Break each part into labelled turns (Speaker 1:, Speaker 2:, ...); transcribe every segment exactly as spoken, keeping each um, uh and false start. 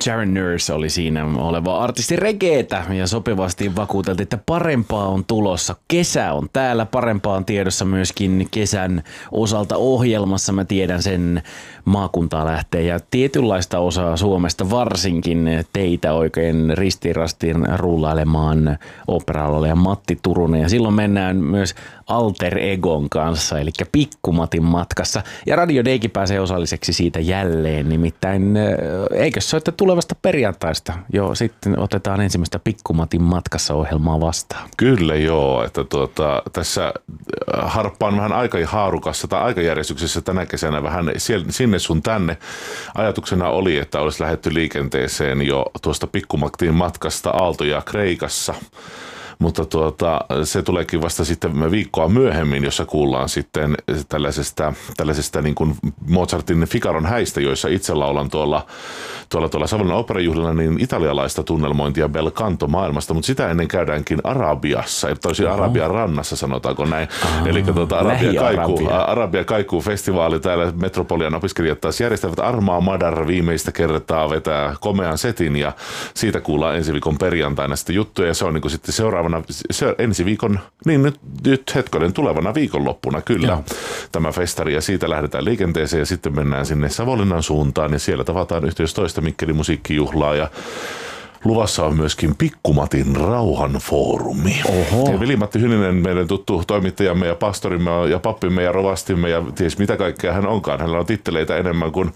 Speaker 1: Sharon Nurse oli siinä oleva artisti regeetä ja sopivasti vakuuteltiin, että parempaa on tulossa. Kesä on täällä, parempaa on tiedossa myöskin kesän osalta ohjelmassa. Mä tiedän sen, maakuntaa lähtee ja tietynlaista osaa Suomesta varsinkin teitä oikein ristirastiin rullailemaan oopera ja Matti Turunen. Ja silloin mennään myös Alter Egon kanssa, eli Pikkumatin matkassa. Ja Radio Daykin pääsee osalliseksi siitä jälleen, nimittäin eikö se ole, että tulevasta perjantaista jo sitten otetaan ensimmäistä Pikkumatin matkassa ohjelmaa vastaan?
Speaker 2: Kyllä joo, että tuota, tässä harppaan vähän aikahaarukassa tai aikajärjestyksessä tänä kesänä vähän sinne sun tänne. Ajatuksena oli, että olisi lähdetty liikenteeseen jo tuosta Pikkumatin matkasta Aaltoja Kreikassa. Mutta tuota, se tuleekin vasta sitten viikkoa myöhemmin, jossa kuullaan sitten tällaisesta, tällaisesta niin kuin Mozartin Figaron häistä, joissa itse laulan tuolla, tuolla, tuolla Savonlinnan oopperajuhlilla niin italialaista tunnelmointia bel canto maailmasta, mutta sitä ennen käydään Arabiassa, eli toisin Arabian rannassa sanotaanko näin. Aha. Eli tuota, Arabia, kaikuu, Arabia kaikuu festivaali täällä Metropolian opiskelijat taas järjestävät. Armaa Madar viimeistä kertaa vetää komean setin ja siitä kuullaan ensi viikon perjantaina sitten juttuja ja se on niin kuin sitten seuraavana Se, ensi viikon, niin nyt, nyt hetkonen tulevana viikonloppuna kyllä Joo. tämä festari ja siitä lähdetään liikenteeseen ja sitten mennään sinne Savonlinnan suuntaan ja siellä tavataan yhdestoista Mikkelin musiikkijuhlaa ja luvassa on myöskin Pikkumatin rauhanfoorumi. Ja Veli-Matti Hyninen, meidän tuttu toimittajamme ja pastorimme ja pappimme ja rovastimme ja ties mitä kaikkea hän onkaan. Hänellä on titteleitä enemmän kuin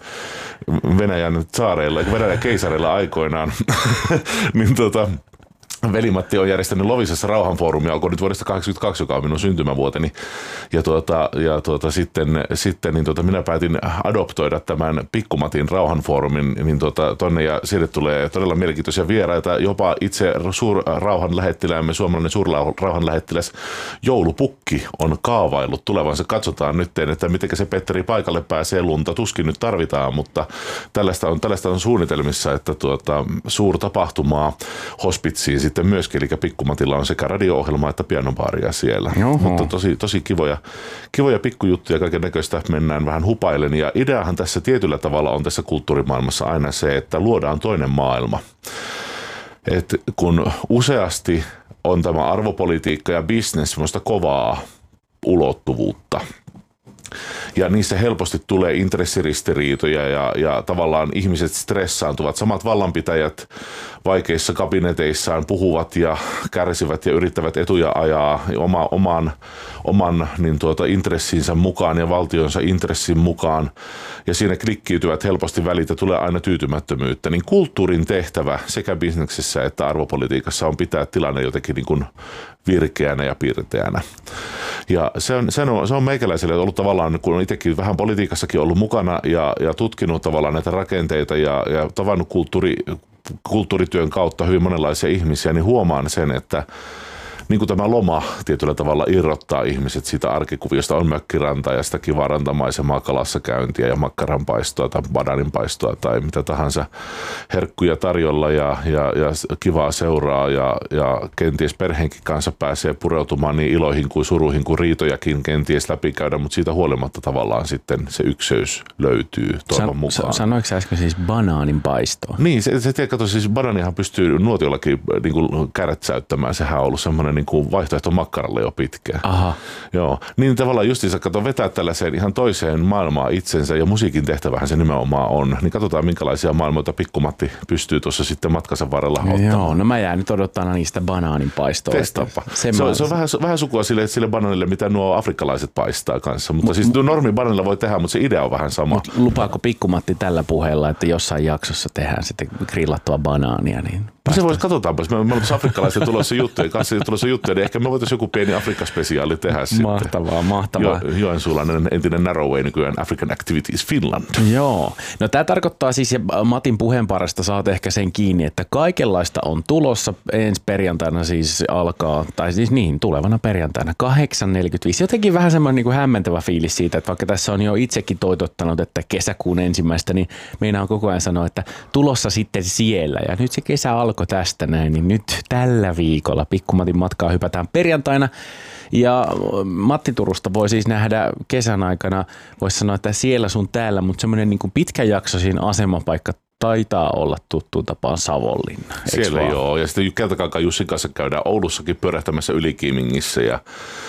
Speaker 2: Venäjän tsaareilla, Venäjän keisareilla aikoinaan. niin tota... Veli-Matti on järjestänyt Loviisassa rauhanfoorumia, onko nyt vuodesta kahdeksankymmentäkaksi, joka on minun syntymävuoteni. Ja, tuota, ja tuota, sitten, sitten niin tuota, minä päätin adoptoida tämän Pikkumatin rauhanfoorumin niin tuota, tonne ja sieltä tulee todella mielenkiintoisia vieraita. Jopa itse suurrauhanlähettiläämme, suomalainen suurrauhanlähettiläs Joulupukki on kaavaillut tulevansa. Katsotaan nyt, että miten se Petteri paikalle pääsee, lunta tuskin nyt tarvitaan, mutta tällaista on, tällaista on suunnitelmissa, että tuota, suurtapahtumaa hospitsiin sitten myöskin, eli Pikkumatilla on sekä radio-ohjelma että pianobaaria siellä. Oho. Mutta tosi, tosi kivoja, kivoja pikkujuttuja, kaiken näköistä mennään vähän hupailen. Ja ideahan tässä tietyllä tavalla on tässä kulttuurimaailmassa aina se, että luodaan toinen maailma. Et kun useasti on tämä arvopolitiikka ja business semmoista kovaa ulottuvuutta, ja niissä helposti tulee intressiristiriitoja ja, ja tavallaan ihmiset stressaantuvat. Samat vallanpitäjät vaikeissa kabineteissaan puhuvat ja kärsivät ja yrittävät etuja ajaa oma, oman, oman niin tuota, intressinsä mukaan ja valtionsa intressin mukaan. Ja siinä klikkiytyvät helposti välit ja tulee aina tyytymättömyyttä. Niin kulttuurin tehtävä sekä bisneksessä että arvopolitiikassa on pitää tilanne jotenkin niin kuin virkeänä ja pirteänä. Ja se on, se on, se on meikäläiselle ollut tavallaan, kun on itsekin vähän politiikassakin ollut mukana ja, ja tutkinut tavallaan näitä rakenteita ja, ja tavannut kulttuuri, kulttuurityön kautta hyvin monenlaisia ihmisiä, niin huomaan sen, että niin kuin tämä loma tietyllä tavalla irrottaa ihmiset siitä arkikuviosta, on mökkiranta ja sitä kivaa rantamaisemaa, kalassa käyntiä ja makkaranpaistoa tai bananinpaistoa tai mitä tahansa herkkuja tarjolla ja, ja, ja kivaa seuraa ja, ja kenties perheenkin kanssa pääsee pureutumaan niin iloihin kuin suruihin kuin riitojakin kenties läpikäydä, mutta siitä huolimatta tavallaan sitten se ykseys löytyy toivon San, mukaan.
Speaker 1: Sanoiko sä äsken siis banaaninpaistoa?
Speaker 2: Niin, se, se tiedä, kato, siis banaanihan pystyy nuotiollakin niin kuin kärtsäyttämään, sehän on ollut semmoinen niin kuin vaihtoehto makkaralle jo pitkään.
Speaker 1: Aha.
Speaker 2: Joo. Niin tavallaan justiinsa kato vetää tällaiseen ihan toiseen maailmaan itsensä ja musiikin tehtävähän se nimenomaan on. Niin katsotaan minkälaisia maailmoita Pikkumatti pystyy tuossa sitten matkansa varrella ottamaan.
Speaker 1: Joo, no mä jään nyt odottamaan niistä banaaninpaistoista.
Speaker 2: Testaappa. Se, se, on, se on vähän, vähän sukua sille, sille banaanille, mitä nuo afrikkalaiset paistaa kanssa. Mutta mut, siis tuo normi banaanilla voi tehdä, mutta se idea on vähän sama. Mut
Speaker 1: lupaako Pikkumatti tällä puheella, että jossain jaksossa tehdään sitten grillattua banaania, niin
Speaker 2: se voisi, katsotaanpa, me olemme afrikkalaisia tulossa juttuja, kanssa tulossa juttuja, niin ehkä me voitaisiin joku pieni Afrikka-spesiaali tehdä
Speaker 1: mahtavaa, sitten. Mahtavaa, mahtavaa.
Speaker 2: Jo, Joensuulainen entinen Narrowway, nykyään African Activities Finland.
Speaker 1: Joo, no tämä tarkoittaa siis, ja Matin puheenparasta saat ehkä sen kiinni, että kaikenlaista on tulossa. Ensi perjantaina siis alkaa, tai siis niin, tulevana perjantaina kahdeksan neljäkymmentäviisi. Jotenkin vähän semmoinen niin kuin hämmentävä fiilis siitä, että vaikka tässä on jo itsekin toitottanut, että kesäkuun ensimmäistä, niin meinaan koko ajan sanoa, että tulossa sitten siellä. Ja nyt se kesä alkoi tästä näin, niin nyt tällä viikolla Pikkumatin matkaa hypätään perjantaina. Ja Matti Turusta voi siis nähdä kesän aikana, voisi sanoa, että siellä sun täällä, mutta semmoinen niin kuin pitkäjaksoisin asemapaikka taitaa olla tuttuun tapaan Savonlinna.
Speaker 2: Siellä vaan? Joo, ja sitten Keltakankaan Jussin kanssa käydään Oulussakin pyörähtämässä Ylikiimingissä ja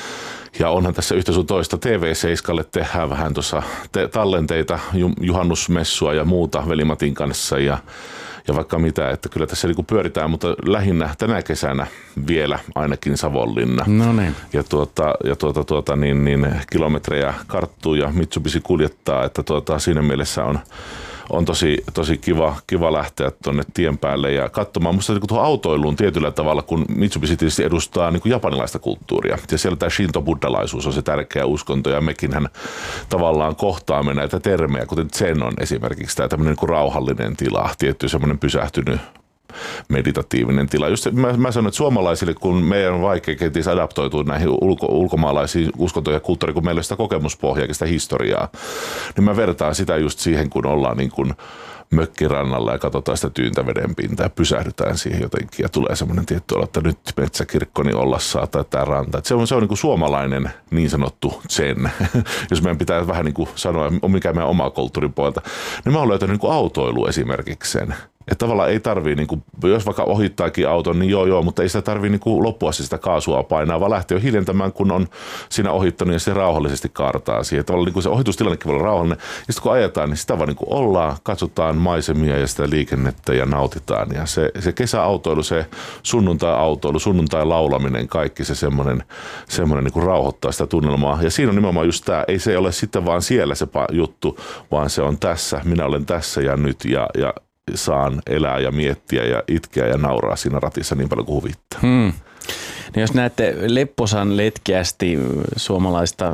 Speaker 2: Ja onhan tässä yhtä sun toista T V seitsemälle tehdään vähän tuossa te- tallenteita, juhannusmessua ja muuta Veli-Matin kanssa ja, ja vaikka mitä, että kyllä tässä niinku pyöritään, mutta lähinnä tänä kesänä vielä ainakin Savonlinna.
Speaker 1: No niin.
Speaker 2: Ja, tuota, ja tuota, tuota, niin, niin, kilometrejä karttuu ja Mitsubishi kuljettaa, että tuota, siinä mielessä on On tosi, tosi kiva, kiva lähteä tuonne tien päälle ja katsomaan. Musta niin tuohon autoiluun tietyllä tavalla, kun Mitsubishi tietysti edustaa niin kuin japanilaista kulttuuria. Ja siellä tämä shinto-buddhalaisuus on se tärkeä uskonto ja mekinhän tavallaan kohtaamme näitä termejä, kuten zen on esimerkiksi tämä tämmöinen niin kuin rauhallinen tila, tietty semmoinen pysähtynyt meditatiivinen tila. Just mä, mä sanon, että suomalaisille, kun meidän on vaikea kenties adaptoitua näihin ulko, ulkomaalaisiin uskontoihin ja kulttuuriin, kun meillä on sitä kokemuspohjaa, sitä historiaa, niin mä vertaan sitä just siihen, kun ollaan niin kuin mökkirannalla ja katsotaan sitä tyyntä vedenpintaa ja pysähdytään siihen jotenkin ja tulee semmoinen tietty olo, että nyt metsäkirkko niin olla saa tai tämä ranta. Että se on, se on niin kuin suomalainen niin sanottu zen, jos meidän pitää vähän niin kuin sanoa, mikä meidän oma kulttuurin puolelta. Niin mä oon löytänyt niin kuin autoilu esimerkiksi sen. Että tavallaan ei tarvii, niin kuin, jos vaikka ohittaakin auton, niin joo joo, mutta ei sitä tarvii niin kuin loppua sitä kaasua painaa, vaan lähtee jo hiljentämään, kun on siinä ohittanut ja se rauhallisesti kaartaa siihen. Tavallaan niin kuin se ohitustilannekin voi olla rauhallinen. Ja sitten kun ajetaan, niin sitä vaan niin kuin ollaan, katsotaan maisemia ja sitä liikennettä ja nautitaan. Ja se, se kesäautoilu, se sunnuntai-autoilu, sunnuntai-laulaminen, kaikki se semmoinen, semmoinen niin kuin rauhoittaa sitä tunnelmaa. Ja siinä on nimenomaan just tämä, ei se ole sitten vaan siellä se juttu, vaan se on tässä, minä olen tässä ja nyt ja, ja saan elää ja miettiä ja itkeä ja nauraa siinä ratissa niin paljon kuin huvittaa. Hmm.
Speaker 1: No jos näette lepposan letkeästi suomalaista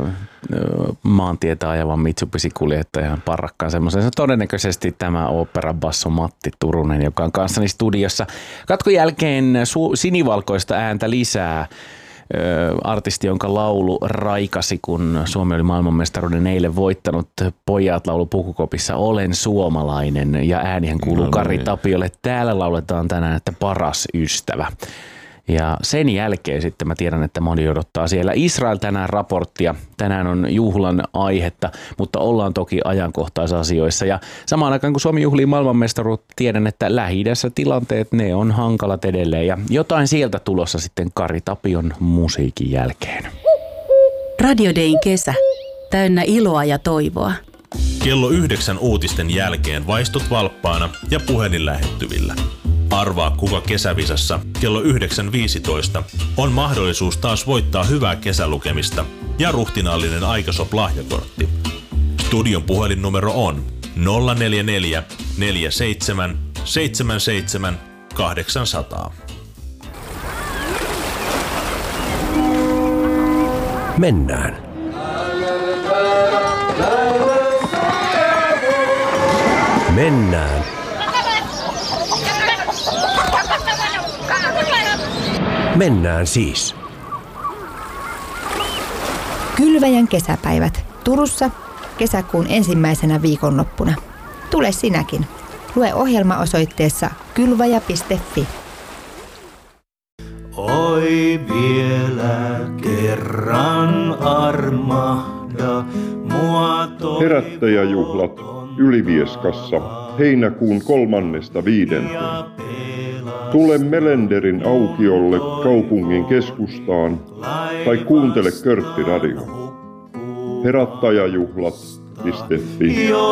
Speaker 1: maantietä ajavan Mitsubishi-kuljettajan parrakkaan semmoisen, se on todennäköisesti tämä oopperabasso Matti Turunen, joka on kanssani studiossa. Katkon jälkeen su- sinivalkoista ääntä lisää. Artisti, jonka laulu raikasi, kun Suomi oli maailmanmestaruuden eilen voittanut. Pojat laulu Pukukopissa Olen suomalainen ja äänihän kuuluu no, Kari niin. Tapiolle. Täällä lauletaan tänään, että paras ystävä. Ja sen jälkeen sitten mä tiedän, että moni odottaa siellä Israel tänään raporttia. Tänään on juhlan aihetta, mutta ollaan toki ajankohtaisasioissa. Ja samaan aikaan kun Suomi juhlii maailmanmestaruutta, tiedän, että Lähi-idässä tilanteet, ne on hankalat edelleen. Ja jotain sieltä tulossa sitten Kari Tapion musiikin jälkeen.
Speaker 3: Radio Dayn kesä. Täynnä iloa ja toivoa.
Speaker 4: Kello yhdeksän uutisten jälkeen vaistut valppaana ja puhelin lähettyvillä. Arvaa, kuka kesävisassa kello yhdeksän viisitoista on mahdollisuus taas voittaa hyvää kesälukemista ja ruhtinaallinen Aikasop-lahjakortti. Studion puhelinnumero on nolla neljä neljä neljä seitsemän seitsemän seitsemän kahdeksan nolla nolla.
Speaker 5: Mennään. Mennään. Mennään siis.
Speaker 6: Kylväjän kesäpäivät Turussa kesäkuun ensimmäisenä viikonloppuna. Tule sinäkin. Lue ohjelma osoitteessa kylväjä piste fi.
Speaker 7: Oi vielä kerran armahda mua toivoton.
Speaker 8: Herättäjäjuhlat Ylivieskassa heinäkuun kolmannesta viidenteen. Tule Melenderin aukiolle kaupungin keskustaan tai kuuntele Körtti Radio. Herättäjäjuhlat piste fi.